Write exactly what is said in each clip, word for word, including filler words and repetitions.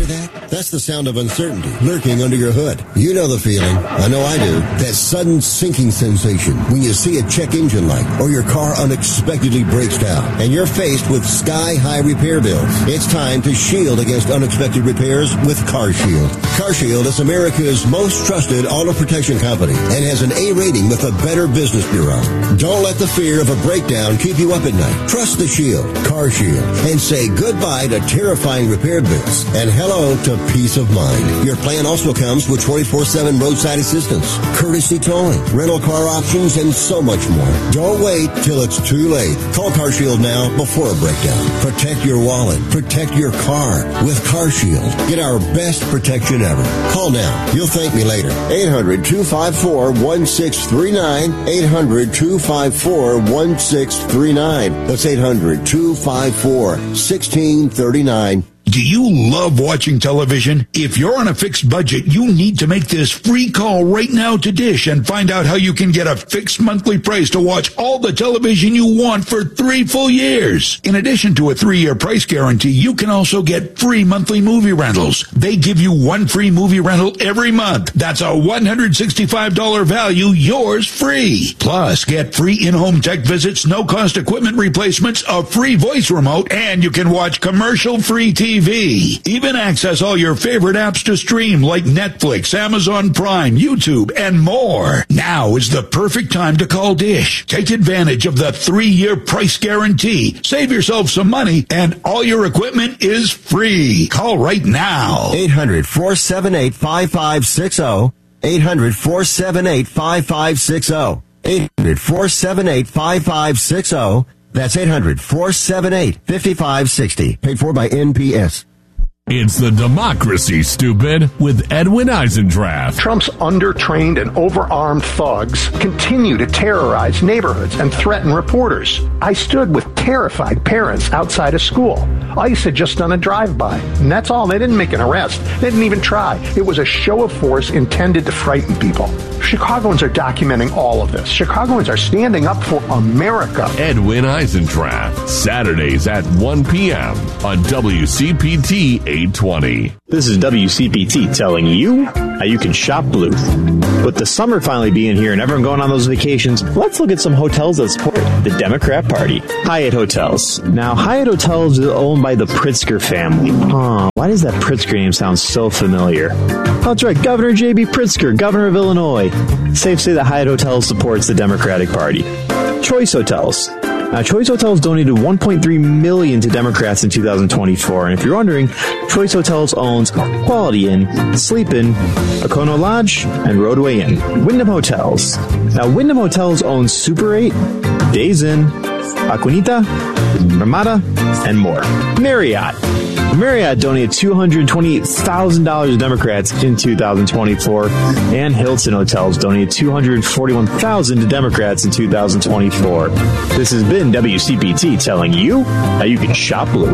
that? That's the sound of uncertainty lurking under your hood. You know the feeling. I know I do. That sudden sinking sensation when you see a check engine light or your car unexpectedly breaks down and you're faced with sky-high repair bills. It's time to shield against unexpected repairs with CarShield. CarShield is America's most trusted auto protection company and has an A rating with the Better Business Bureau. Don't let the fear of a breakdown keep you up at night. Trust the Shield, CarShield, and say goodbye to terrifying repair bills and hello to peace of mind. Your plan also comes with twenty-four seven roadside assistance, courtesy towing, rental car options, and so much more. Don't wait till it's too late. Call CarShield now before a breakdown. Protect your wallet. Protect your car with CarShield. Get our best protection ever. Call now. You'll thank me later. eight hundred, two five four, one six three nine. eight hundred, two five four, one six three nine. That's eight hundred, two five four, one six three nine. Do you love watching television? If you're on a fixed budget, you need to make this free call right now to Dish and find out how you can get a fixed monthly price to watch all the television you want for three full years. In addition to a three-year price guarantee, you can also get free monthly movie rentals. They give you one free movie rental every month. That's a one hundred sixty-five dollars value, yours free. Plus, get free in-home tech visits, no-cost equipment replacements, a free voice remote, and you can watch commercial-free T V. Even access all your favorite apps to stream like Netflix, Amazon Prime, YouTube, and more. Now is the perfect time to call Dish. Take advantage of the three-year price guarantee. Save yourself some money, and all your equipment is free. Call right now. eight hundred, four seven eight, five five six zero. eight hundred, four seven eight, five five six zero. eight hundred, four seven eight, five five six zero. That's eight hundred, four seven eight, five five six zero. Paid for by N P S. It's the Democracy, Stupid, with Edwin Eisendrath. Trump's under-trained and over-armed thugs continue to terrorize neighborhoods and threaten reporters. I stood with terrified parents outside a school. ICE had just done a drive-by, and that's all. They didn't make an arrest. They didn't even try. It was a show of force intended to frighten people. Chicagoans are documenting all of this. Chicagoans are standing up for America. Edwin Eisendrath, Saturdays at one p.m. on W C P T eight twenty. This is W C P T telling you how you can shop blue. With the summer finally being here and everyone going on those vacations, let's look at some hotels that support the Democrat Party. Hyatt Hotels. Now, Hyatt Hotels is owned by the Pritzker family. Oh, why does that Pritzker name sound so familiar? Oh, that's right, Governor J B. Pritzker, governor of Illinois. Safe to say that Hyatt Hotels supports the Democratic Party. Choice Hotels. Now, Choice Hotels donated one point three million dollars to Democrats in two thousand twenty-four. And if you're wondering, Choice Hotels owns Quality Inn, Sleep Inn, Okono Lodge, and Roadway Inn. Wyndham Hotels. Now, Wyndham Hotels owns Super eight, Days Inn, Aquanita, Ramada, and more. Marriott. Marriott donated two hundred twenty-eight thousand dollars to Democrats in two thousand twenty-four, and Hilton Hotels donated two hundred forty-one thousand dollars to Democrats in two thousand twenty-four. This has been W C P T telling you how you can shop blue.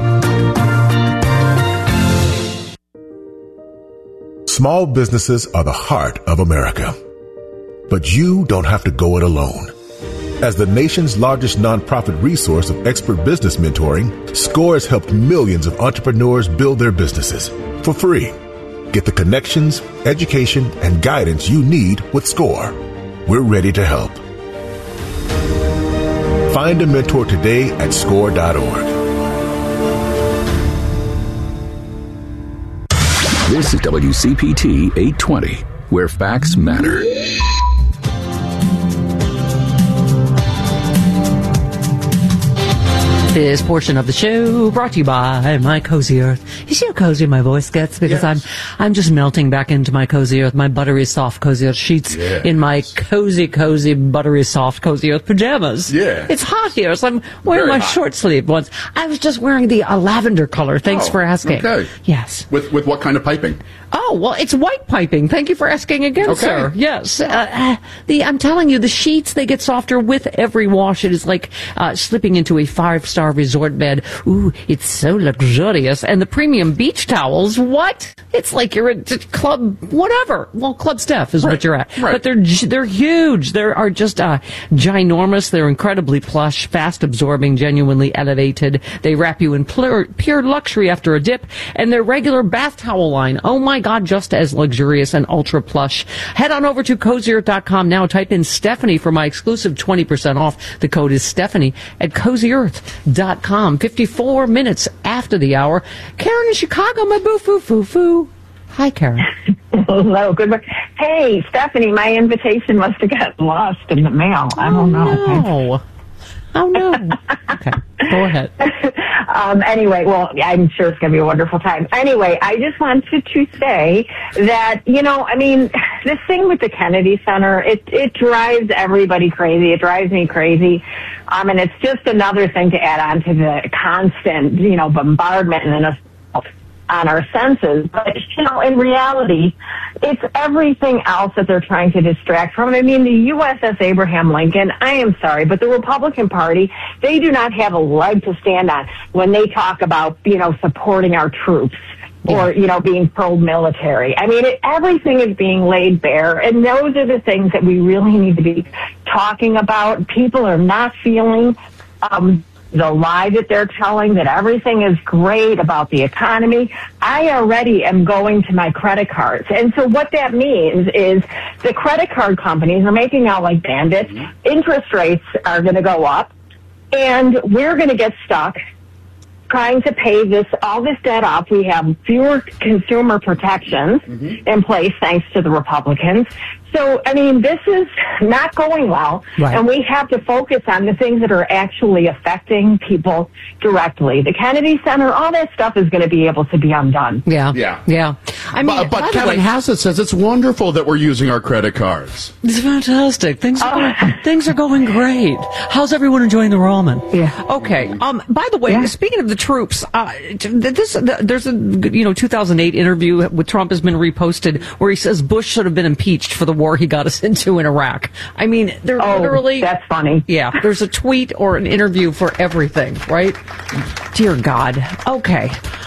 Small businesses are the heart of America. But you don't have to go it alone. As the nation's largest nonprofit resource of expert business mentoring, SCORE has helped millions of entrepreneurs build their businesses for free. Get the connections, education, and guidance you need with SCORE. We're ready to help. Find a mentor today at score dot org. This is W C P T eight twenty, where facts matter. This portion of the show brought to you by My Cozy Earth. You see how cozy my voice gets? Because yes. I'm I'm just melting back into my Cozy Earth, my buttery soft Cozy Earth sheets yeah. in my cozy, cozy, buttery soft Cozy Earth pajamas. Yeah. It's hot here, so I'm wearing Very my hot. short sleeve ones. I was just wearing the uh, lavender color. Thanks oh, for asking. Okay. Yes. With with what kind of piping? Oh, Oh, well, it's white piping. Thank you for asking again, Okay. sir. Yes. Uh, the I'm telling you, the sheets, they get softer with every wash. It is like uh, slipping into a five-star resort bed. Ooh, it's so luxurious. And the premium beach towels, what? It's like you're at Club whatever. Well, Club Steph is Right. what you're at. Right. But they're gi- they're huge. They are just uh, ginormous. They're incredibly plush, fast-absorbing, genuinely elevated. They wrap you in pure, pure luxury after a dip. And their regular bath towel line, oh my God, just as luxurious and ultra plush. Head on over to cozy earth dot com now. Type in Stephanie for my exclusive twenty percent off. The code is Stephanie at cozy earth dot com. fifty-four minutes after the hour. Karen in Chicago, my boo foo foo foo. Hi, Karen. Hello, good morning. Hey, Stephanie, my invitation must have gotten lost in the mail. I don't know. No. Oh, no. Okay, go ahead. um, anyway, well, I'm sure it's going to be a wonderful time. Anyway, I just wanted to say that, you know, I mean, this thing with the Kennedy Center, it, it drives everybody crazy. It drives me crazy. Um, and it's just another thing to add on to the constant, you know, bombardment and then on our senses. But, you know, in reality, it's everything else that they're trying to distract from. I mean, the U S S Abraham Lincoln, I am sorry, but the Republican Party, they do not have a leg to stand on when they talk about, you know, supporting our troops or, you know, being pro-military. I mean, it, everything is being laid bare, and those are the things that we really need to be talking about. People are not feeling um the lie that they're telling, that everything is great about the economy. I already am going to my credit cards. And so what that means is the credit card companies are making out like bandits. Interest rates are going to go up, and we're going to get stuck trying to pay this all this debt off. We have fewer consumer protections mm-hmm. in place thanks to the Republicans. So, I mean, this is not going well, right. And we have to focus on the things that are actually affecting people directly. The Kennedy Center, all that stuff is going to be able to be undone. Yeah. Yeah. Yeah. I mean, but, but Kevin Hassett says it's wonderful that we're using our credit cards. It's fantastic. Things are, going, things are going great. How's everyone enjoying the ramen? Yeah. Okay. Um, by the way, yeah. speaking of the troops, uh, this, there's a, you know, two thousand eight interview with Trump has been reposted where he says Bush should have been impeached for the war he got us into in Iraq. I mean, they're oh, literally... that's funny. Yeah, there's a tweet or an interview for everything, right? Dear God. Okay.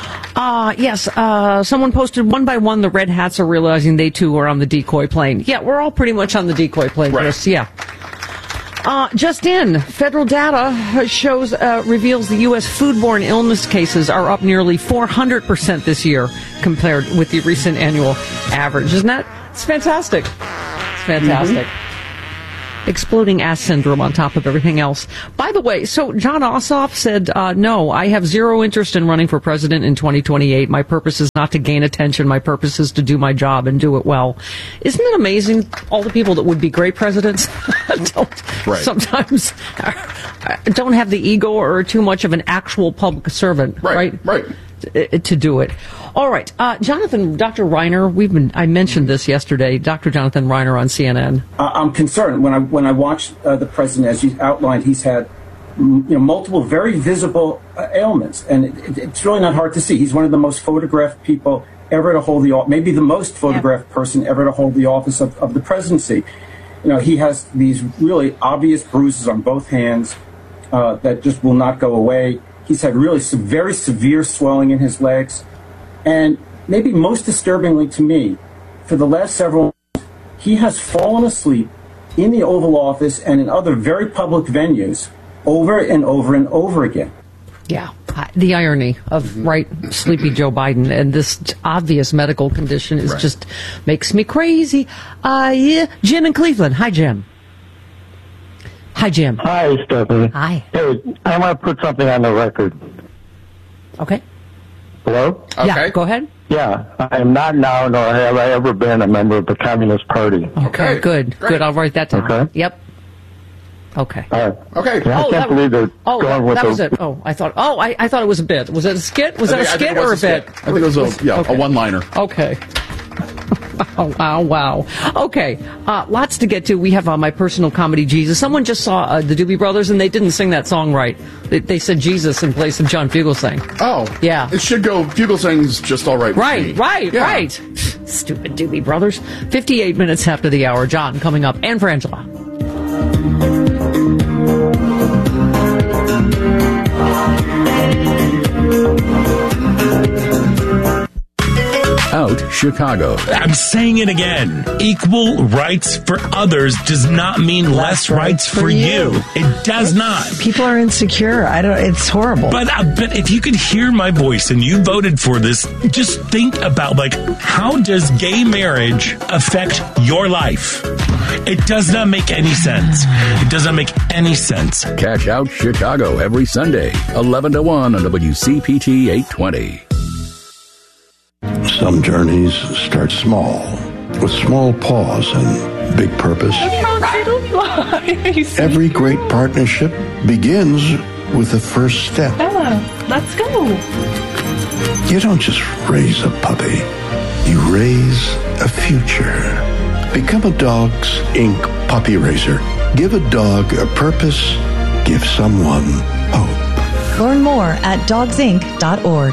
Uh, yes, uh, someone posted one by one the red hats are realizing they too are on the decoy plane. Yeah, we're all pretty much on the decoy plane, right. Chris. Yeah. Uh, just in, federal data shows, uh, reveals the U S foodborne illness cases are up nearly four hundred percent this year compared with the recent annual average. Isn't that? It's fantastic. It's fantastic. Mm-hmm. Exploding ass syndrome on top of everything else. By the way, so John Ossoff said, uh, no, I have zero interest in running for president in twenty twenty-eight. My purpose is not to gain attention. My purpose is to do my job and do it well. Isn't it amazing? All the people that would be great presidents don't right. sometimes don't have the ego or are too much of an actual public servant, right? Right. right. To, to do it. All right. Uh, Jonathan, Doctor Reiner, we've been, I mentioned this yesterday, Doctor Jonathan Reiner on C N N. Uh, I'm concerned. When I when I watched uh, the president, as you outlined, he's had you know, multiple very visible uh, ailments, and it, it's really not hard to see. He's one of the most photographed people ever to hold the, maybe the most photographed yeah. person ever to hold the office of, of the presidency. You know, he has these really obvious bruises on both hands uh, that just will not go away. He's had really some very severe swelling in his legs. And maybe most disturbingly to me, for the last several months, he has fallen asleep in the Oval Office and in other very public venues over and over and over again. Yeah, the irony of, mm-hmm. right, sleepy Joe Biden and this obvious medical condition is right. just makes me crazy. Uh, yeah. Jim in Cleveland. Hi, Jim. Hi, Jim. Hi, Stephanie. Hi. Hey, I want to put something on the record. Okay. Hello? Okay. Yeah, go ahead. Yeah, I am not now, nor have I ever been a member of the Communist Party. Okay, okay. good. Great. Good, I'll write that down. Okay. Yep. Okay. All right. Okay. Yeah, oh, I can't that, believe they're oh, going that, with that the... was it. Oh, I thought, oh, I, I thought it was a bit. Was it a skit? Was I that think, a skit or a, a bit? I think it was a, yeah, okay. a one-liner. Okay. Oh, wow, wow. Okay, uh, lots to get to. We have uh, my personal comedy, Jesus. Someone just saw uh, the Doobie Brothers, and they didn't sing that song right. They, they said Jesus in place of John Fugelsang. Oh. Yeah. It should go, Fugelsang's just all right with Right, me. right, yeah. right. Stupid Doobie Brothers. fifty-eight minutes after the hour. John coming up. And Frangela. Out Chicago. I'm saying it again. Equal rights for others does not mean less, less rights, rights for, for you. you. It does it's, not. People are insecure. I don't. It's horrible. But uh, but if you could hear my voice and you voted for this, just think about like how does gay marriage affect your life? It does not make any sense. It does not make any sense. Catch Out Chicago every Sunday, eleven to one on W C P T eight twenty. Some journeys start small, with small pause and big purpose. Every great partnership begins with the first step. Bella, let's go. You don't just raise a puppy, you raise a future. Become a Dogs Incorporated puppy raiser. Give a dog a purpose. Give someone hope. Learn more at dogs inc dot org.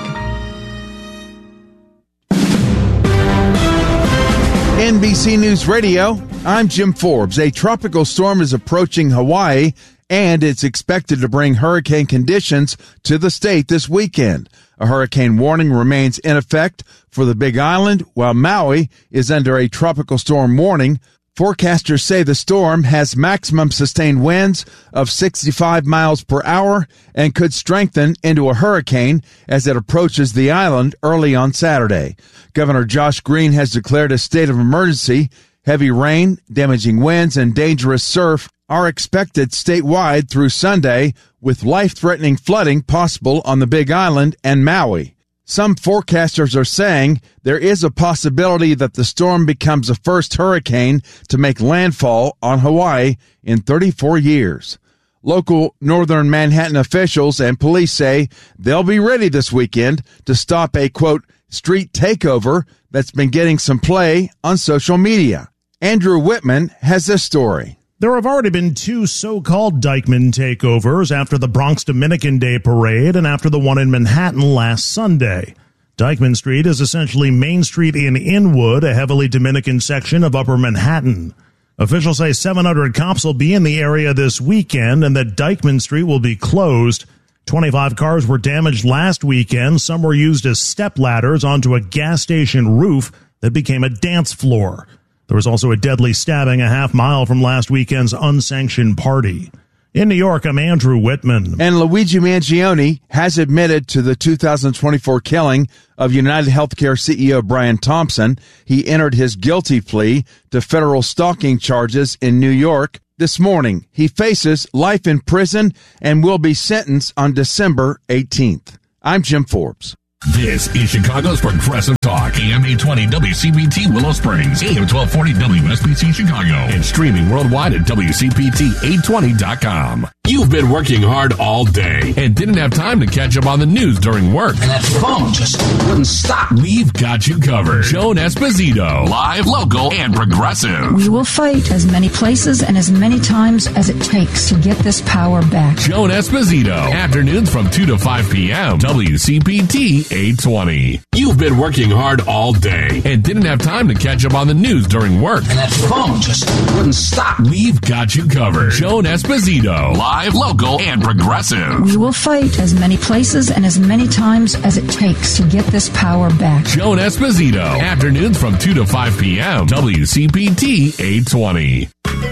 N B C News Radio, I'm Jim Forbes. A tropical storm is approaching Hawaii, and it's expected to bring hurricane conditions to the state this weekend. A hurricane warning remains in effect for the Big Island, while Maui is under a tropical storm warning. Forecasters say the storm has maximum sustained winds of sixty-five miles per hour and could strengthen into a hurricane as it approaches the island early on Saturday. Governor Josh Green has declared a state of emergency. Heavy rain, damaging winds, and dangerous surf are expected statewide through Sunday, with life-threatening flooding possible on the Big Island and Maui. Some forecasters are saying there is a possibility that the storm becomes the first hurricane to make landfall on Hawaii in thirty-four years. Local northern Manhattan officials and police say they'll be ready this weekend to stop a, quote, street takeover that's been getting some play on social media. Andrew Whitman has this story. There have already been two so-called Dyckman takeovers after the Bronx Dominican Day Parade and after the one in Manhattan last Sunday. Dyckman Street is essentially Main Street in Inwood, a heavily Dominican section of Upper Manhattan. Officials say seven hundred cops will be in the area this weekend and that Dyckman Street will be closed. twenty-five cars were damaged last weekend. Some were used as step ladders onto a gas station roof that became a dance floor. There was also a deadly stabbing a half mile from last weekend's unsanctioned party. In New York, I'm Andrew Whitman. And Luigi Mangione has admitted to the two thousand twenty-four killing of United Healthcare C E O Brian Thompson. He entered his guilty plea to federal stalking charges in New York this morning. He faces life in prison and will be sentenced on December eighteenth. I'm Jim Forbes. This is Chicago's Progressive Talk, A M eight twenty W C P T Willow Springs, A M twelve forty W S B C Chicago, and streaming worldwide at W C P T eight twenty dot com. You've been working hard all day and didn't have time to catch up on the news during work. And that phone just wouldn't stop. We've got you covered. Joan Esposito, live, local, and progressive. We will fight as many places and as many times as it takes to get this power back. Joan Esposito, afternoons from two to five p.m. W C P T eight twenty. You've been working hard all day and didn't have time to catch up on the news during work. And that phone just wouldn't stop. We've got you covered. Joan Esposito, live, local, and progressive. We will fight as many places and as many times as it takes to get this power back. Joan Esposito, afternoons from two to five p.m. W C P T eight twenty.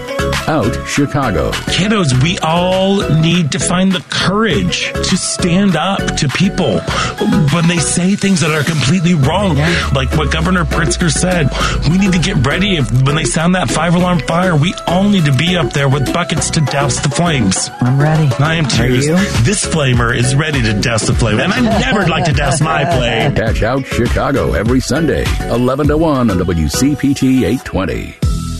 Out Chicago. Kiddos, we all need to find the courage to stand up to people when they say things that are completely wrong. Yeah. Like what Governor Pritzker said, we need to get ready. If when they sound that five-alarm fire, we all need to be up there with buckets to douse the flames. I'm ready. I am too. This flamer is ready to douse the flame, and I never like to douse my flame. Catch Out Chicago every Sunday, eleven to one on W C P T eight twenty.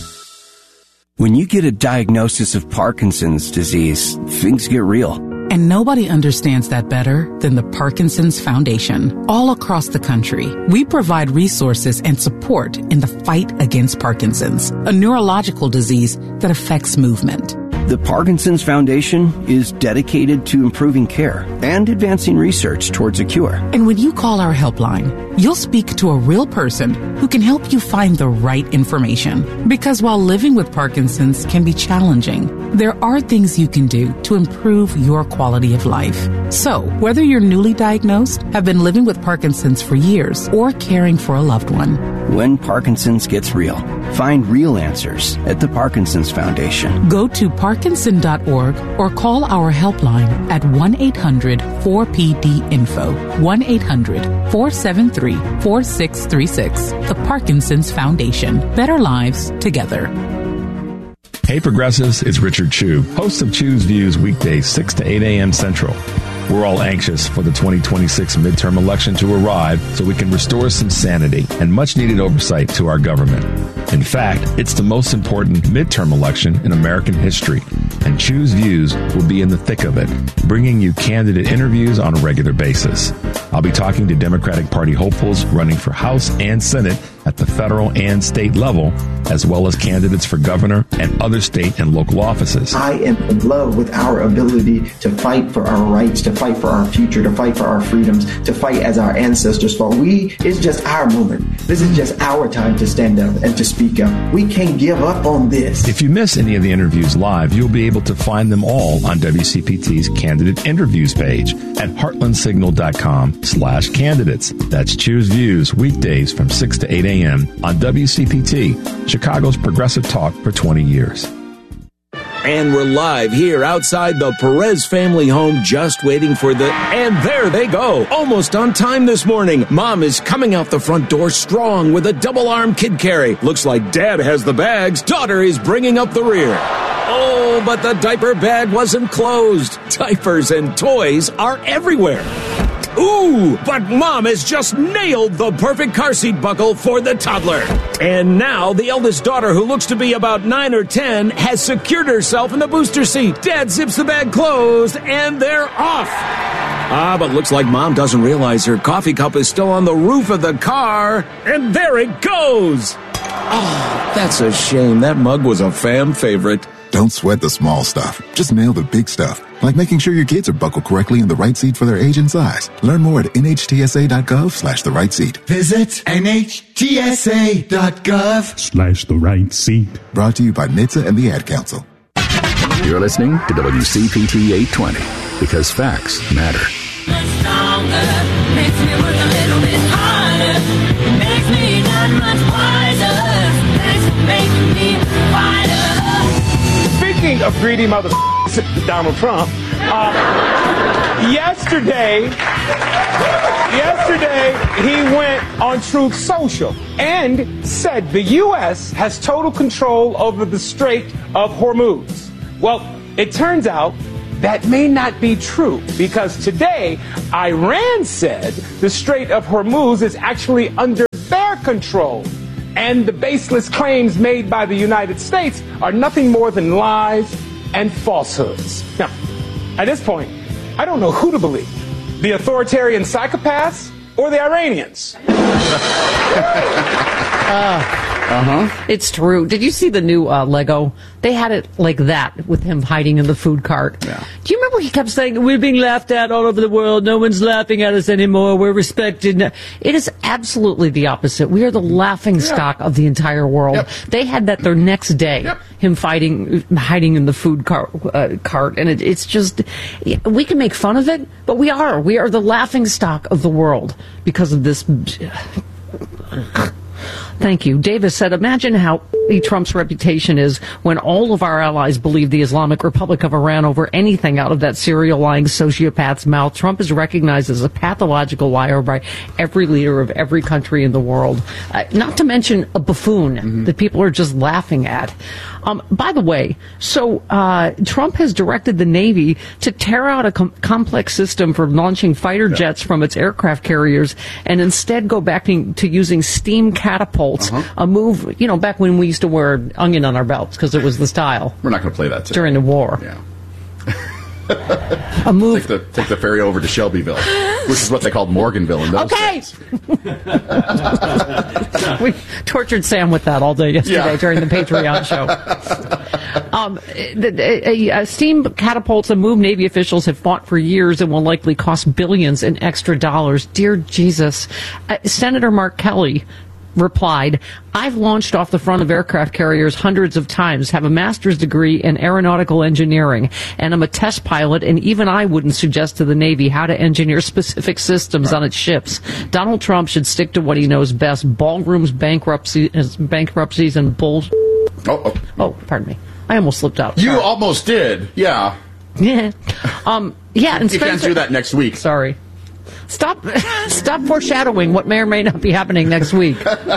When you get a diagnosis of Parkinson's disease, things get real. And nobody understands that better than the Parkinson's Foundation. All across the country, we provide resources and support in the fight against Parkinson's, a neurological disease that affects movement. The Parkinson's Foundation is dedicated to improving care and advancing research towards a cure. And when you call our helpline, you'll speak to a real person who can help you find the right information. Because while living with Parkinson's can be challenging, there are things you can do to improve your quality of life. So, whether you're newly diagnosed, have been living with Parkinson's for years, or caring for a loved one, when Parkinson's gets real, find real answers at the Parkinson's Foundation. Go to parkinson dot org or call our helpline at one eight hundred four P D info, one eight hundred four seven three four six three six. The Parkinson's Foundation. Better lives together. Hey Progressives, it's Richard Chu, host of Chu's Views weekdays six to eight a.m. Central. We're all anxious for the twenty twenty-six midterm election to arrive so we can restore some sanity and much-needed oversight to our government. In fact, it's the most important midterm election in American history, and Chu's Views will be in the thick of it, bringing you candidate interviews on a regular basis. I'll be talking to Democratic Party hopefuls running for House and Senate at the federal and state level, as well as candidates for governor and other state and local offices. I am in love with our ability to fight for our rights, to fight for our future, to fight for our freedoms, to fight as our ancestors fought. We, it's just our moment. This is just our time to stand up and to speak up. We can't give up on this. If you miss any of the interviews live, you'll be able to find them all on W C P T's Candidate Interviews page at heartlandsignal.com slash candidates. That's Choose Views, weekdays from six to eight a.m. on W C P T, Chicago's progressive talk for twenty years. And we're live here outside the Perez family home, just waiting for the... And there they go, almost on time this morning. Mom is coming out the front door strong with a double-arm kid carry. Looks like Dad has the bags. Daughter is bringing up the rear. Oh, but the diaper bag wasn't closed. Diapers and toys are everywhere. Ooh, but Mom has just nailed the perfect car seat buckle for the toddler. And now the eldest daughter, who looks to be about nine or ten, has secured herself in the booster seat. Dad zips the bag closed, and they're off. Ah, but looks like Mom doesn't realize her coffee cup is still on the roof of the car. And there it goes. Oh, that's a shame. That mug was a fam favorite. Don't sweat the small stuff. Just nail the big stuff, like making sure your kids are buckled correctly in the right seat for their age and size. Learn more at N H T S A dot gov slash the right seat. Visit N H T S A dot gov slash the right seat. Brought to you by N H T S A and the Ad Council. You're listening to W C P T eight twenty, because facts matter. Stronger, makes me work a little bit harder, makes me that much wiser, makes me, make me wider. Speaking of greedy mother Donald Trump, uh, yesterday, yesterday he went on Truth Social and said the U S has total control over the Strait of Hormuz. Well, it turns out that may not be true, because today Iran said the Strait of Hormuz is actually under their control. And the baseless claims made by the United States are nothing more than lies and falsehoods. Now, at this point, I don't know who to believe, the authoritarian psychopaths or the Iranians. uh. Uh-huh. It's true. Did you see the new uh, Lego? They had it like that, with him hiding in the food cart. Yeah. Do you remember he kept saying, we're being laughed at all over the world, no one's laughing at us anymore, we're respected? It is absolutely the opposite. We are the laughing yeah. stock of the entire world. Yep. They had that their next day, yep. him fighting, hiding in the food cart, uh, cart. And it, it's just, we can make fun of it, but we are. We are the laughing stock of the world because of this... Thank you. Davis said, imagine how Trump's reputation is when all of our allies believe the Islamic Republic of Iran over anything out of that serial lying sociopath's mouth. Trump is recognized as a pathological liar by every leader of every country in the world. Uh, not to mention a buffoon mm-hmm. that people are just laughing at. Um, by the way, so uh, Trump has directed the Navy to tear out a com- complex system for launching fighter yeah. jets from its aircraft carriers and instead go back to, to using steam catapults, uh-huh. a move, you know, back when we used to wear onion on our belts because it was the style. We're not going to play that today. During the war. Yeah. A move. Take the, take the ferry over to Shelbyville, which is what they called Morganville in those okay. days. We tortured Sam with that all day yesterday yeah. during the Patreon show. Um, the, a, a steam catapults, a move Navy officials have fought for years and will likely cost billions in extra dollars. Dear Jesus. Uh, Senator Mark Kelly replied, I've launched off the front of aircraft carriers hundreds of times, have a master's degree in aeronautical engineering, and I'm a test pilot, and even I wouldn't suggest to the Navy how to engineer specific systems on its ships. Donald Trump should stick to what he knows best, ballrooms, bankruptcy, bankruptcies, and bull... Oh, oh. oh, pardon me. I almost slipped out. You Sorry. almost did, yeah. Yeah. Um, yeah, and You Spencer, can't do that next week. Sorry. Stop stop foreshadowing what may or may not be happening next week.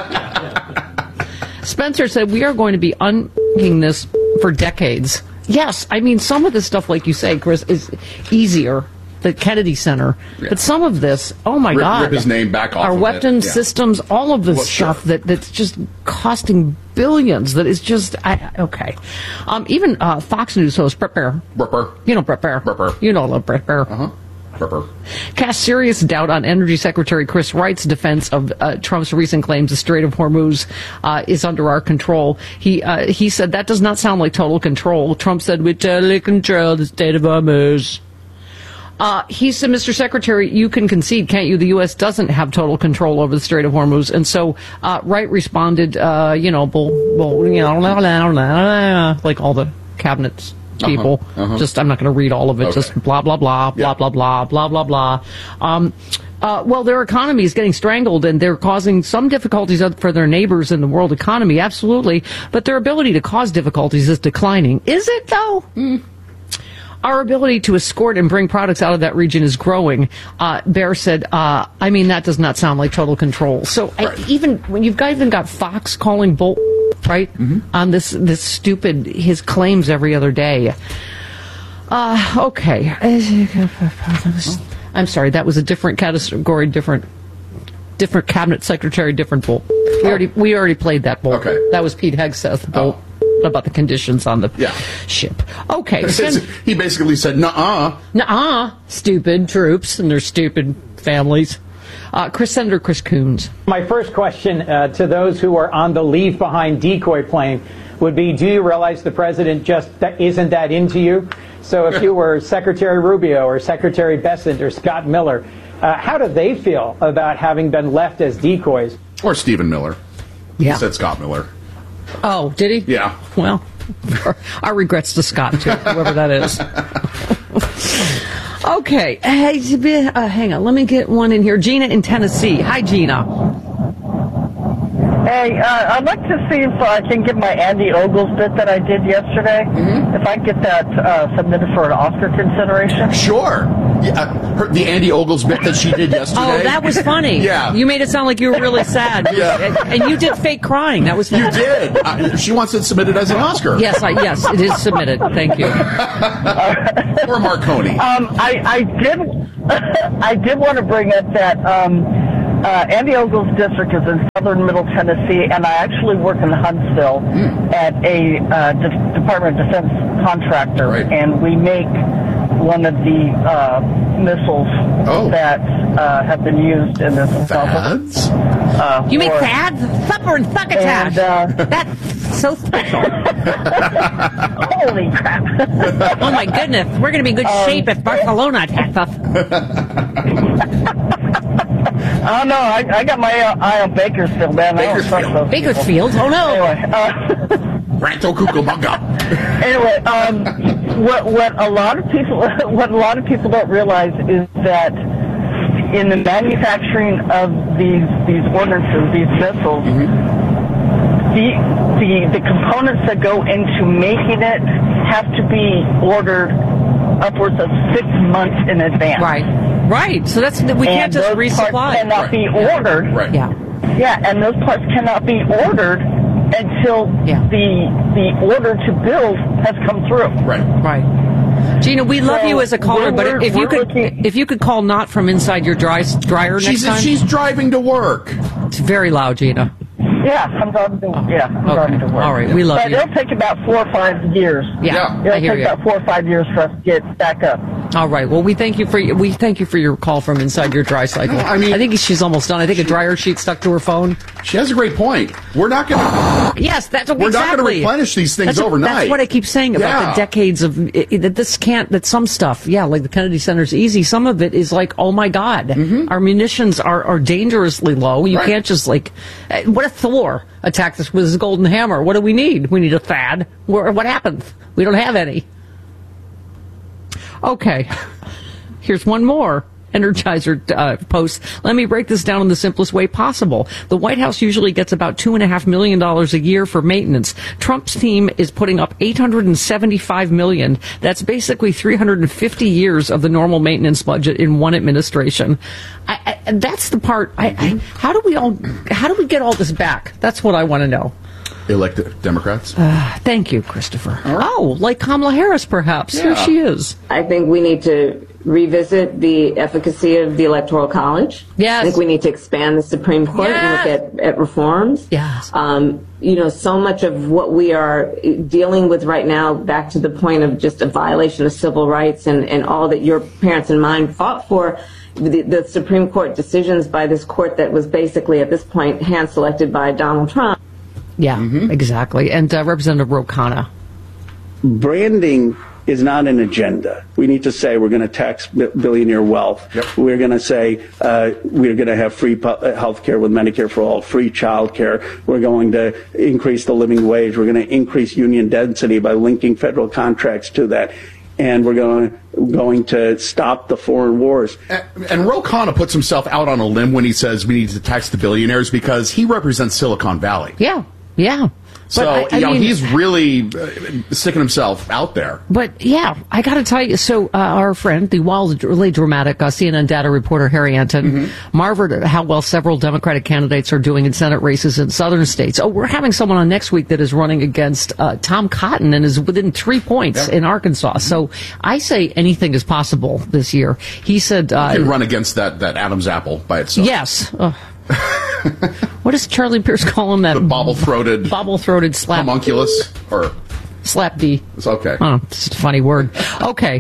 Spencer said, we are going to be unpacking this for decades. Yes, I mean, some of this stuff, like you say, Chris, is easier. The Kennedy Center. Yeah. But some of this, oh my rip, God. Rip his name back off Our of weapon it. Yeah. systems, all of this well, stuff sure. that, that's just costing billions. That is just, I, okay. Um, even uh, Fox News host Brett Baier. Brett Baier. You know Brett Baier. Brett Baier. You know Brett Baier. Uh-huh. Cast serious doubt on Energy Secretary Chris Wright's defense of uh, Trump's recent claims the Strait of Hormuz uh, is under our control. He uh, he said that does not sound like total control. Trump said we totally control the Strait of Hormuz. Uh, he said, Mister Secretary, you can concede, can't you? The U S doesn't have total control over the Strait of Hormuz. And so uh, Wright responded, uh, you know, bull, bull, you know, like all the cabinets. People, uh-huh, uh-huh. just I'm not going to read all of it. Okay. Just blah blah blah blah yeah. blah blah blah blah blah. Um, uh, well, their economy is getting strangled, and they're causing some difficulties for their neighbors in the world economy. Absolutely, but their ability to cause difficulties is declining. Is it though? Mm. Our ability to escort and bring products out of that region is growing. Uh, Baier said, uh, I mean, that does not sound like total control. So right. I, even when you've got, even got Fox calling bull, right, mm-hmm. on this, this stupid, his claims every other day. Uh, okay. I'm sorry, that was a different category, different, different cabinet secretary, different bull. We already, we already played that bull. Okay. That was Pete Hegseth bull. Oh. About the conditions on the yeah. ship. Okay. Send, he basically said, nuh-uh. Nuh-uh. Stupid troops and their stupid families. Uh, Chris Senator Chris Coons. My first question uh, to those who are on the leave behind decoy plane would be, do you realize the president just that isn't that into you? So if you were Secretary Rubio or Secretary Bessent or Scott Miller, uh, how do they feel about having been left as decoys? Or Stephen Miller. Yeah. He said Scott Miller. Oh, did he? Yeah. Well, our regrets to Scott, too, whoever that is. Okay. Hey, uh, hang on. Let me get one in here. Gina in Tennessee. Hi, Gina. Hey, uh, I'd like to see if I can get my Andy Ogles bit that I did yesterday. Mm-hmm. If I get that uh, submitted for an Oscar consideration. Sure. Yeah, her, the Andy Ogles bit that she did yesterday. Oh, that was funny. Yeah. You made it sound like you were really sad. Yeah. And, and you did fake crying. That was funny. You did. Uh, she wants it submitted as an Oscar. Yes, I, yes, it is submitted. Thank you. Or Marconi. Um, I, I did I did want to bring up that um, uh, Andy Ogles' district is in southern Middle Tennessee, and I actually work in Huntsville mm. at a uh, De- Department of Defense contractor, right. and we make one of the uh, missiles oh. that uh, have been used in this. Fads? Uh, you make fads? Thupper and Thuckatash. And, uh, That's so special. Holy crap. Oh, my goodness. We're going to be in good um, shape if Barcelona attacks us. Oh, no. I, I got my uh, eye on Bakersfield, man. Bakersfield. Bakersfield? Oh, no. Anyway. Uh, Ranto Cucamonga. Anyway, um, what what a lot of people what a lot of people don't realize is that in the manufacturing of these these ordnances, these missiles, mm-hmm. the the the components that go into making it have to be ordered upwards of six months in advance. Right, right. So that's we and can't just those resupply. Parts cannot right. be ordered. Right. Yeah. Yeah, and those parts cannot be ordered until yeah. the the order to build has come through. Right. Right. Gina, we love so you as a caller, but if you could looking, if you could call not from inside your dry, dryer she's, next time. She's driving to work. It's very loud, Gina. Yeah, I'm driving to oh. yeah, I'm okay. driving to work. All right, we love but you. It'll take about four or five years. Yeah, it'll I hear take you. about four or five years for us to get back up. All right. Well, we thank you for we thank you for your call from inside your dry cycle. No, I mean, I think she's almost done. I think a dryer sheet stuck to her phone. She has a great point. We're not going to. Yes, that's we're exactly. not going to replenish these things that's overnight. A, that's what I keep saying about yeah. the decades of it, that this can't. That some stuff, yeah, like the Kennedy Center's easy. Some of it is like, oh my God, mm-hmm. our munitions are, are dangerously low. You right. can't just like, what if Thor attacked us with his golden hammer? What do we need? We need a THAAD. Where, what happened? We don't have any. Okay. Here's one more Energizer uh, post. Let me break this down in the simplest way possible. The White House usually gets about two and a half million dollars a year for maintenance. Trump's team is putting up eight hundred seventy-five million dollars. That's basically three hundred fifty years of the normal maintenance budget in one administration. I, I, that's the part. I, I, how do we all? How do we get all this back? That's what I want to know. Elected Democrats. Uh, thank you, Christopher. Right. Oh, like Kamala Harris, perhaps. Yeah. Here she is. I think we need to revisit the efficacy of the Electoral College. Yes. I think we need to expand the Supreme Court yes. and look at, at reforms. Yes. Um, you know, so much of what we are dealing with right now, back to the point of just a violation of civil rights and, and all that your parents and mine fought for, the, the Supreme Court decisions by this court that was basically, at this point, hand-selected by Donald Trump. Yeah, mm-hmm. exactly. And uh, Representative Ro Khanna. Branding is not an agenda. We need to say we're going to tax billionaire wealth. Yep. We're going to say uh, we're going to have free health care with Medicare for all, free child care. We're going to increase the living wage. We're going to increase union density by linking federal contracts to that. And we're going going to stop the foreign wars. And, and Ro Khanna puts himself out on a limb when he says we need to tax the billionaires because he represents Silicon Valley. Yeah, yeah. So, I, I you know, mean, he's really uh, sticking himself out there. But, yeah, I got to tell you, so uh, our friend, the wildly dramatic uh, C N N data reporter Harry Anton, mm-hmm. marveled at how well several Democratic candidates are doing in Senate races in southern states. Oh, we're having someone on next week that is running against uh, Tom Cotton and is within three points yeah. in Arkansas. Mm-hmm. So I say anything is possible this year. He said... Uh, you can run against that, that Adam's apple by itself. Yes. Uh, what does Charlie Pierce call him? That the bobble-throated, bobble-throated slap homunculus, or slap D. It's okay. Oh, it's a funny word. Okay.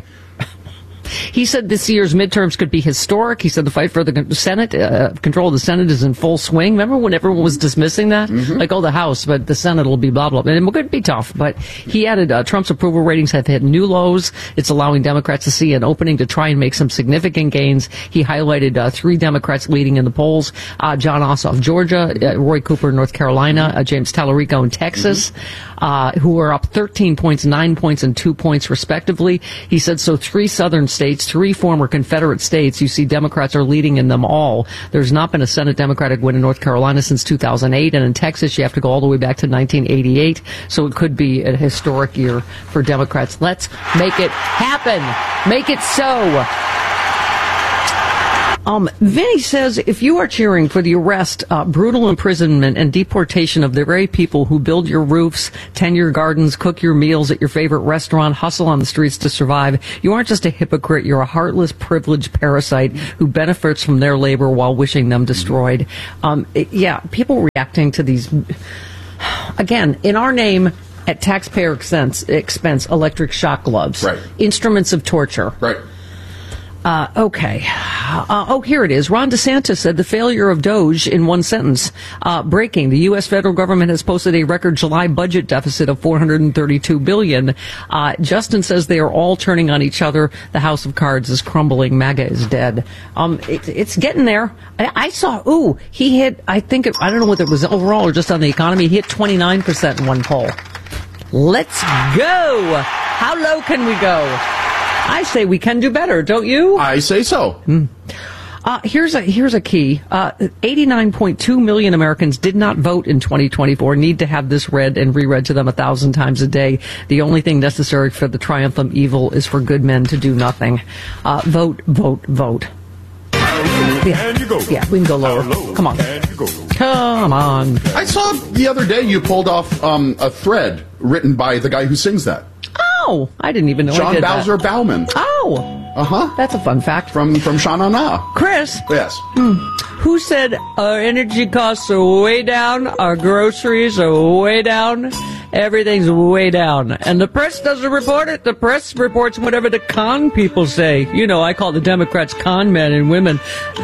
He said this year's midterms could be historic. He said the fight for the Senate, uh, control of the Senate is in full swing. Remember when everyone was dismissing that? Mm-hmm. Like, oh, the House, but the Senate will be blah, blah, blah. And it could be tough. But he added uh, Trump's approval ratings have hit new lows. It's allowing Democrats to see an opening to try and make some significant gains. He highlighted uh, three Democrats leading in the polls. Uh, John Ossoff, Georgia, uh, Roy Cooper, North Carolina, uh, James Tallarico in Texas, mm-hmm. uh, who are up thirteen points, nine points, and two points, respectively. He said, so three southern states, three former Confederate states, you see Democrats are leading in them all. There's not been a Senate Democratic win in North Carolina since two thousand eight, and in Texas you have to go all the way back to nineteen eighty-eight, so it could be a historic year for Democrats. Let's make it happen. Make it so. Um, Vinny says, if you are cheering for the arrest, uh, brutal imprisonment, and deportation of the very people who build your roofs, tend your gardens, cook your meals at your favorite restaurant, hustle on the streets to survive, you aren't just a hypocrite, you're a heartless, privileged parasite who benefits from their labor while wishing them destroyed. Um, it, yeah, people reacting to these, again, in our name, at taxpayer expense, expense electric shock gloves, right. instruments of torture. Right. Uh, okay. Uh, oh, here it is. Ron DeSantis said the failure of Doge in one sentence. Uh, breaking. The U S federal government has posted a record July budget deficit of four hundred thirty-two billion dollars. Uh, Justin says they are all turning on each other. The house of cards is crumbling. MAGA is dead. Um, it, it's getting there. I, I saw, ooh, he hit, I think, it, I don't know whether it was overall or just on the economy, he hit twenty-nine percent in one poll. Let's go. How low can we go? I say we can do better, don't you? I say so. Mm. Uh, here's a here's a key. Uh, eighty-nine point two million Americans did not vote in twenty twenty-four. Need to have this read and reread to them a thousand times a day. The only thing necessary for the triumph of evil is for good men to do nothing. Uh, vote, vote, vote. Yeah. yeah, we can go lower. Come on. Come on. I saw the other day you pulled off um, a thread written by the guy who sings that. Oh, I didn't even know John I did Bowser that. Bauman. Oh. Uh-huh. That's a fun fact. From from Sha Na Na. Chris. Yes. Hmm. Who said our energy costs are way down, our groceries are way down, Everything's way down. And the press doesn't report it. The press reports whatever the con people say. You know, I call the Democrats con men and women.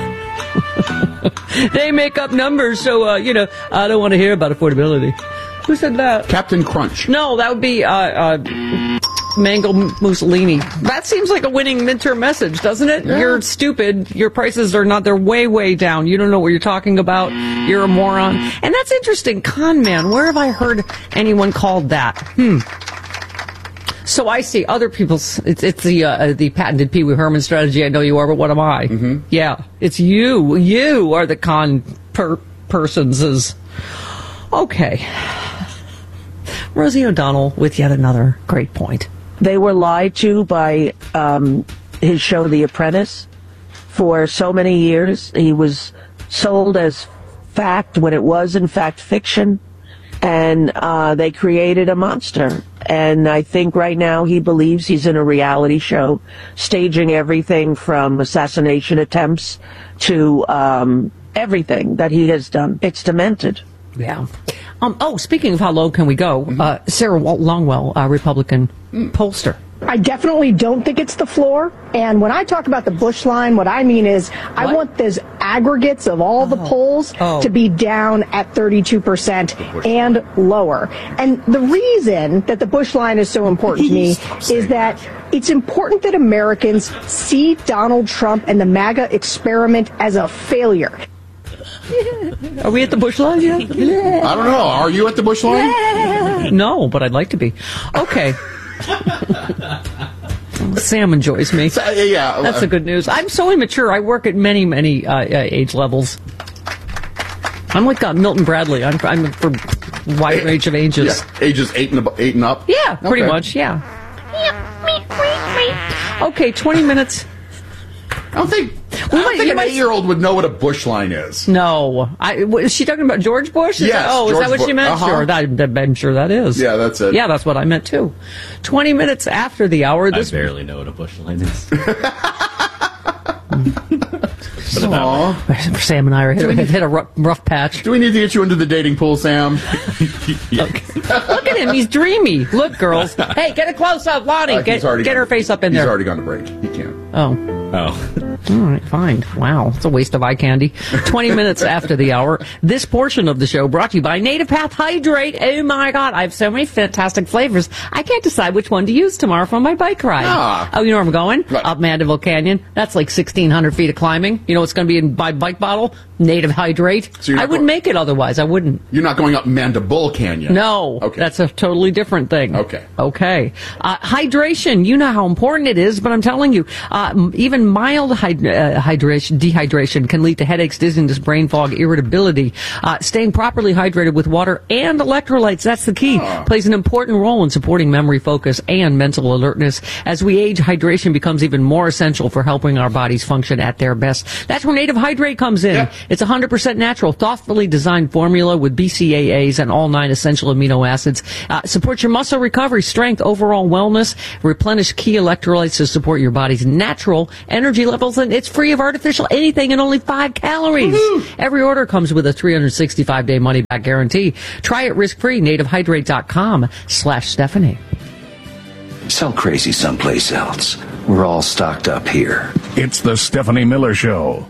They make up numbers, so, uh, you know, I don't want to hear about affordability. Who said that? Captain Crunch. No, that would be uh, uh, Mango Mussolini. That seems like a winning midterm message, doesn't it? Yeah. You're stupid. Your prices are not, they're way, way down. You don't know what you're talking about. You're a moron. And that's interesting. Con man. Where have I heard anyone called that? Hmm. So I see other people's, it's, it's the uh, the patented Pee Wee Herman strategy. I know you are, but what am I? Mm-hmm. Yeah, it's you. You are the con per persons. Is okay. Rosie O'Donnell with yet another great point. They were lied to by um, his show, The Apprentice, for so many years. He was sold as fact when it was, in fact, fiction. And uh, they created a monster. And I think right now he believes he's in a reality show, staging everything from assassination attempts to um, everything that he has done. It's demented. Yeah. Um, oh, speaking of how low can we go, mm-hmm. uh, Sarah Longwell, uh, Republican mm. pollster. I definitely don't think it's the floor. And when I talk about the Bush line, what I mean is what? I want those aggregates of all oh. the polls oh. to be down at thirty-two percent and lower. And the reason that the Bush line is so important to me is that it's important that Americans see Donald Trump and the MAGA experiment as a failure. Are we at the Bush line yet? Yeah. I don't know. Are you at the Bush line? Yeah. No, but I'd like to be. Okay. Sam enjoys me. So, yeah, that's the good news. I'm so immature. I work at many, many uh, uh, age levels. I'm like uh, Milton Bradley. I'm, I'm for wide range of ages. Yeah. Ages eight and, eight and up? Yeah, pretty okay. much, yeah. Okay, twenty minutes. I don't think, I don't might, think an eight-year-old would know what a Bush line is. No. I, is she talking about George Bush? Is yes. That, oh, George is that what Bu- she meant? Uh-huh. Sure, that, I'm sure that is. Yeah, that's it. Yeah, that's what I meant, too. twenty minutes after the hour. This I barely know what a Bush line is. Aww. Sam and I are hit, hit a rough, rough patch. Do we need to get you into the dating pool, Sam? Okay. Look at him. He's dreamy. Look, girls. Hey, get a close-up. Lonnie, uh, get, get her face up in he's there. He's already gone to break. He can't. Oh. Oh. All right, fine. Wow, it's a waste of eye candy. twenty minutes after the hour. This portion of the show brought to you by Native Path Hydrate. Oh, my God. I have so many fantastic flavors. I can't decide which one to use tomorrow for my bike ride. Ah. Oh, you know where I'm going? Right. Up Mandeville Canyon. That's like sixteen hundred feet of climbing. You know what's going to be in my bike bottle? Native Hydrate. So I wouldn't go- make it otherwise. I wouldn't. You're not going up Mandible Canyon? No. Okay. That's a totally different thing. Okay. Okay. Uh, hydration. You know how important it is, but I'm telling you, uh, even mild hyd- uh, hydration, dehydration can lead to headaches, dizziness, brain fog, irritability. Uh, staying properly hydrated with water and electrolytes, that's the key, oh. plays an important role in supporting memory, focus, and mental alertness. As we age, hydration becomes even more essential for helping our bodies function at their best. That's where Native Hydrate comes in. Yep. It's one hundred percent natural, thoughtfully designed formula with B C A As and all nine essential amino acids. Uh, supports your muscle recovery, strength, overall wellness, replenish key electrolytes to support your body's natural energy levels, and it's free of artificial anything and only five calories. Woo-hoo. Every order comes with a three hundred sixty-five day money-back guarantee. Try it risk-free, nativehydrate.com slash Stephanie. Sell crazy someplace else. We're all stocked up here. It's the Stephanie Miller Show.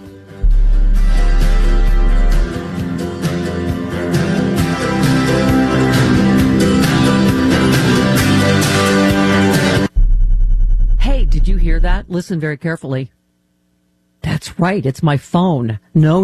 Hey, did you hear that? Listen very carefully. That's right. It's my phone. No